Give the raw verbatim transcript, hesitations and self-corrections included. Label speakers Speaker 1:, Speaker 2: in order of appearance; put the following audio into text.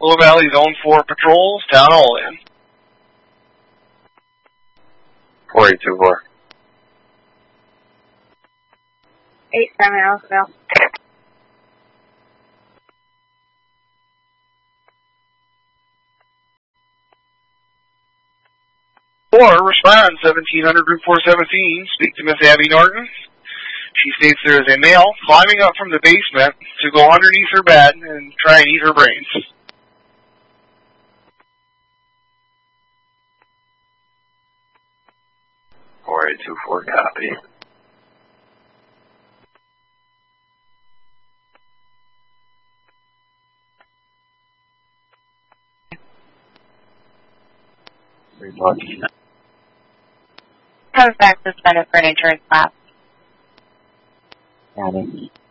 Speaker 1: Willow Valley Zone four patrols, Town Hall in.
Speaker 2: four eight two four.
Speaker 3: eight seven Alphaville.
Speaker 1: Four, respond, seventeen hundred Route four seventeen, speak to Miss Abby Norton. She states there is a male climbing up from the basement to go underneath her bed and try and eat her brains.
Speaker 2: four eight two four, copy. Report.
Speaker 3: Comes back suspended for an insurance class.
Speaker 4: Got it.